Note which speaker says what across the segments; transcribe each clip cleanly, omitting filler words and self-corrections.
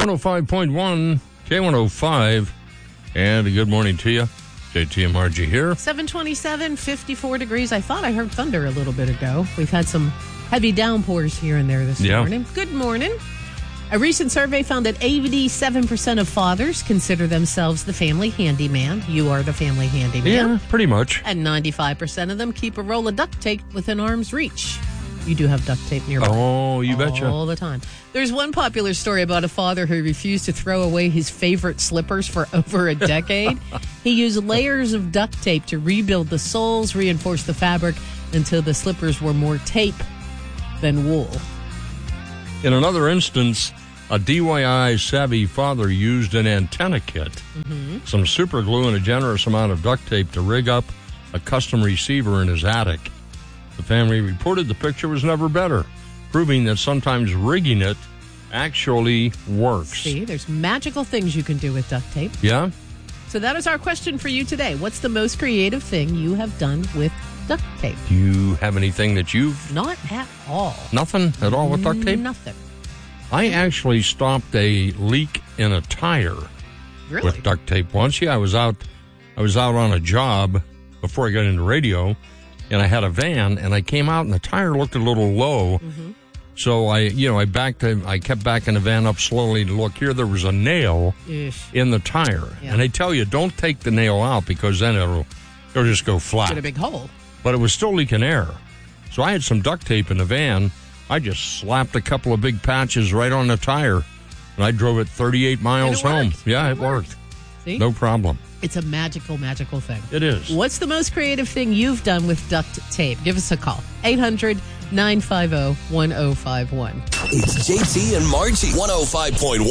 Speaker 1: 105.1, K105, and a good morning to you. JT and Margie here.
Speaker 2: 727, 54 degrees. I thought I heard thunder a little bit ago. We've had some heavy downpours here and there this morning. Good morning. A recent survey found that 87% of fathers consider themselves the family handyman. You are the family handyman.
Speaker 1: Yeah, pretty much.
Speaker 2: And 95% of them keep a roll of duct tape within arm's reach. You do have duct tape nearby.
Speaker 1: Oh, you betcha.
Speaker 2: All the time. There's one popular story about a father who refused to throw away his favorite slippers for over a decade. He used layers of duct tape to rebuild the soles, reinforce the fabric until the slippers were more tape than wool.
Speaker 1: In another instance, a DIY savvy father used an antenna kit, some super glue, and a generous amount of duct tape to rig up a custom receiver in his attic. The family reported the picture was never better, proving that sometimes rigging it actually works.
Speaker 2: See, there's magical things you can do with duct tape.
Speaker 1: Yeah?
Speaker 2: So that is our question for you today. What's the most creative thing you have done with duct tape?
Speaker 1: Do you have anything that you've...
Speaker 2: Not at all.
Speaker 1: Nothing at all with duct tape?
Speaker 2: Nothing.
Speaker 1: I actually stopped a leak in a tire with duct tape once. Yeah, I was out on a job before I got into radio, and I had a van, and I came out, and the tire looked a little low. So I kept backing the van up slowly to look. Here, there was a nail in the tire. Yeah. And they tell you, don't take the nail out because then it'll just go flat.
Speaker 2: Get a big hole.
Speaker 1: But it was still leaking air. So I had some duct tape in the van. I just slapped a couple of big patches right on the tire, and I drove it 38 miles home. Yeah, it worked.
Speaker 2: See?
Speaker 1: No problem.
Speaker 2: It's a magical, magical thing.
Speaker 1: It is.
Speaker 2: What's the most creative thing you've done with duct tape? Give us a call. 800-950-1051.
Speaker 3: It's JT and Margie. 105.1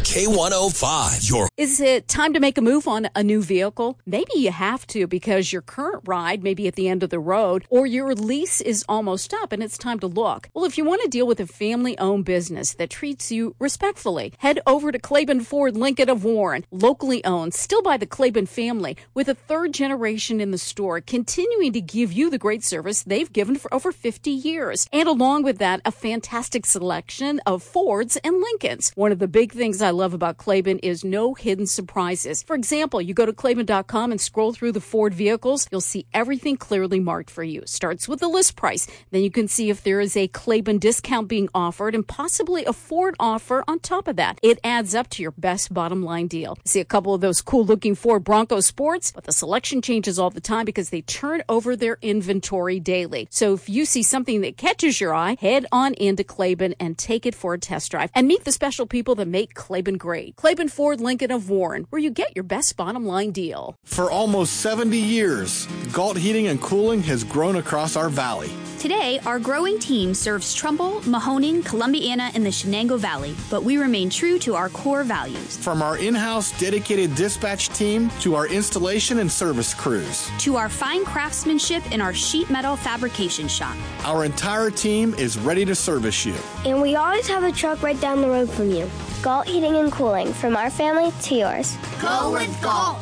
Speaker 3: K105.
Speaker 4: Is it time to make a move on a new vehicle? Maybe you have to because your current ride may be at the end of the road or your lease is almost up and it's time to look. Well, if you want to deal with a family-owned business that treats you respectfully, head over to Claiborne Ford Lincoln of Warren. Locally owned, still by the Claiborne family, with a third generation in the store, continuing to give you the great service they've given for over 50 years. And along with that, a fantastic selection of Fords and Lincolns. One of the big things I love about Claiborne is no hidden surprises. For example, you go to Claiborne.com and scroll through the Ford vehicles. You'll see everything clearly marked for you. Starts with the list price. Then you can see if there is a Claiborne discount being offered and possibly a Ford offer on top of that. It adds up to your best bottom line deal. See a couple of those cool looking Ford Bronco Sports, but the selection changes all the time because they turn over their inventory daily. So if you see something that catches your eye, head on into Claiborne and take it for a test drive and meet the special people that make Claiborne great. Claiborne Ford Lincoln of Warren, where you get your best bottom line deal.
Speaker 5: For almost 70 years, Galt Heating and Cooling has grown across our valley.
Speaker 6: Today, our growing team serves Trumbull, Mahoning, Columbiana, and the Shenango Valley, but we remain true to our core values.
Speaker 5: From our in-house dedicated dispatch team to our installation and service crews.
Speaker 6: To our fine craftsmanship in our sheet metal fabrication shop.
Speaker 5: Our entire team is ready to service you.
Speaker 7: And we always have a truck right down the road from you. Galt Heating and Cooling, from our family to yours.
Speaker 8: Go with Galt!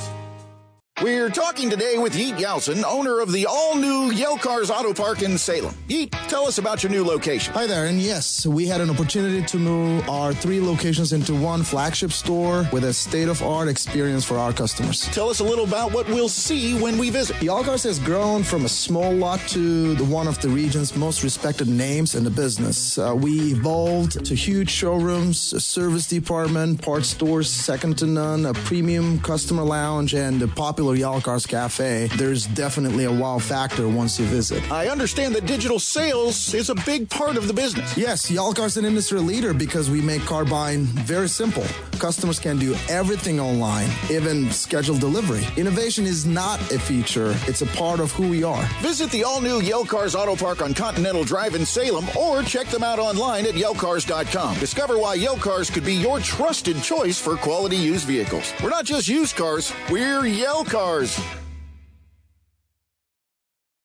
Speaker 9: We're talking today with Yeet Yelson, owner of the all-new Yale Cars Auto Park in Salem. Yeet, tell us about your new location.
Speaker 10: Hi there, and yes, we had an opportunity to move our 3 locations into one flagship store with a state-of-art experience for our customers.
Speaker 9: Tell us a little about what we'll see when we visit.
Speaker 10: Yale Cars has grown from a small lot to one of the region's most respected names in the business. We evolved to huge showrooms, a service department, parts stores second to none, a premium customer lounge, and a popular Yale Cars Cafe. There's definitely a wow factor once you visit.
Speaker 9: I understand that digital sales is a big part of the business.
Speaker 10: Yes, Yale Cars is an industry leader because we make car buying very simple. Customers can do everything online, even schedule delivery. Innovation is not a feature, it's a part of who we are.
Speaker 9: Visit the all-new Yale Cars Auto Park on Continental Drive in Salem or check them out online at YaleCars.com. Discover why Yale Cars could be your trusted choice for quality used vehicles. We're not just used cars, we're Yale Cars.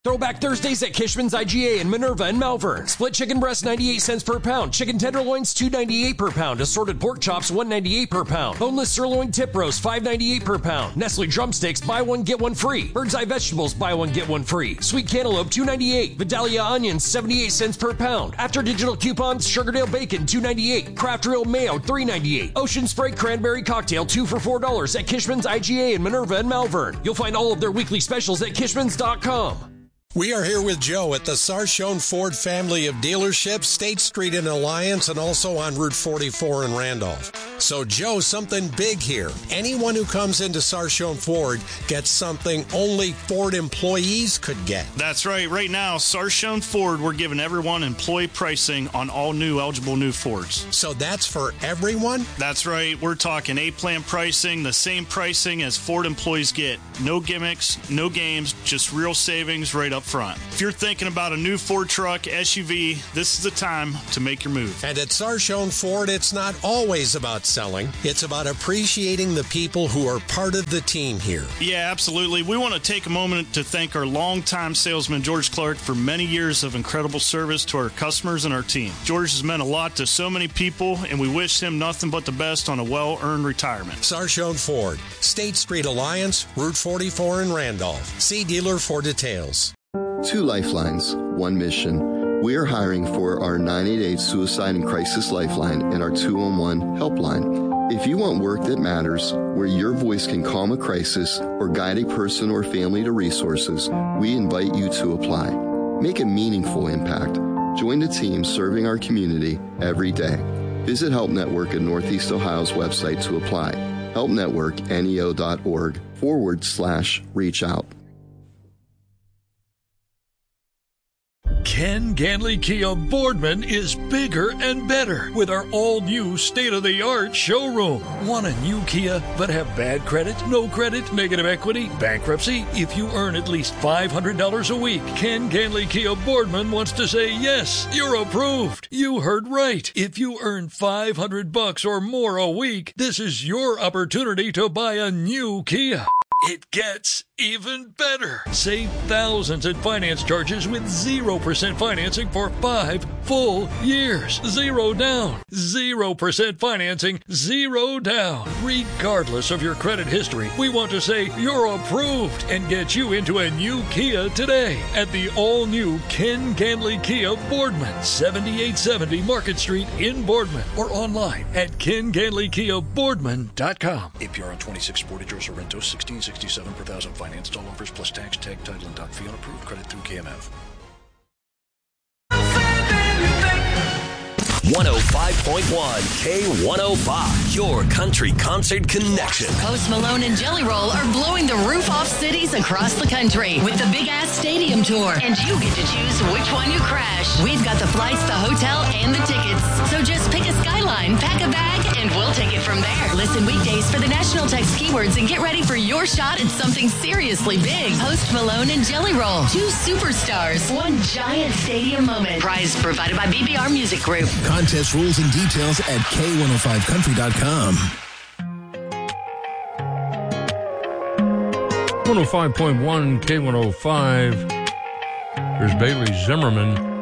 Speaker 8: Throwback Thursdays at Kishman's IGA in Minerva and Malvern. Split chicken breast 98 cents per pound. Chicken tenderloins $2.98 per pound. Assorted pork chops $1.98 per pound. Boneless sirloin tip roast $5.98 per pound. Nestle drumsticks buy one get one free. Bird's Eye vegetables buy one get one free. Sweet cantaloupe $2.98. Vidalia onions 78 cents per pound. After digital coupons, Sugardale bacon $2.98. Kraft Real mayo $3.98. Ocean Spray cranberry cocktail 2 for $4 at Kishman's IGA in Minerva and Malvern. You'll find all of their weekly specials at Kishmans.com.
Speaker 11: We are here with Joe at the Sarchone Ford family of dealerships, State Street in Alliance, and also on Route 44 in Randolph. So, Joe, something big here. Anyone who comes into Sarchone Ford gets something only Ford employees could get.
Speaker 12: That's right. Right now, Sarchone Ford, we're giving everyone employee pricing on all new eligible new Fords.
Speaker 11: So that's for everyone?
Speaker 12: That's right. We're talking A-plan pricing, the same pricing as Ford employees get. No gimmicks, no games, just real savings right up front. If you're thinking about a new Ford truck, SUV, this is the time to make your move.
Speaker 11: And at Sarchone Ford, it's not always about selling. It's about appreciating the people who are part of the team here.
Speaker 12: Yeah, absolutely. We want to take a moment to thank our longtime salesman, George Clark, for many years of incredible service to our customers and our team. George has meant a lot to so many people, and we wish him nothing but the best on a well-earned retirement.
Speaker 11: Sarchone Ford, State Street Alliance, Route 44 in Randolph. See dealer for details.
Speaker 13: 2 lifelines, 1 mission. We are hiring for our 988 Suicide and Crisis Lifeline and our 211 Helpline. If you want work that matters, where your voice can calm a crisis or guide a person or family to resources, we invite you to apply. Make a meaningful impact. Join the team serving our community every day. Visit Help Network at Northeast Ohio's website to apply. helpnetworkneo.org/reach out.
Speaker 14: Ken Ganley Kia Boardman is bigger and better with our all-new state-of-the-art showroom. Want a new Kia but have bad credit, no credit, negative equity, bankruptcy? If you earn at least $500 a week, Ken Ganley Kia Boardman wants to say, yes, you're approved. You heard right. If you earn $500 or more a week, this is your opportunity to buy a new Kia. It gets even better. Save thousands in finance charges with 0% financing for 5 full years. 0 down. 0% financing, 0 down. Regardless of your credit history, we want to say you're approved and get you into a new Kia today at the all-new Ken Ganley Kia Boardman, 7870 Market Street in Boardman, or online at KenGanleyKiaBoardman.com.
Speaker 15: APR on 26 Sportage or Sorrento, $16.67 per thousand financed, all offers plus tax, tag, title, and doc fee on approved credit through KMF.
Speaker 3: 105.1 K105, your country concert connection.
Speaker 16: Post Malone and Jelly Roll are blowing the roof off cities across the country with the Big Ass Stadium Tour, and you get to choose which one you crash. We've got the flights, the hotel, and the tickets. So just pick a skyline, pack a bag, and we'll take it from there. Listen weekdays for the national text keywords and get ready for your shot at something seriously big. Post Malone and Jelly Roll, 2 superstars, 1 giant stadium moment. Prize provided by BBR Music Group.
Speaker 17: Contest rules and details at K105Country.com.
Speaker 1: 105.1 K105. There's Bailey Zimmerman.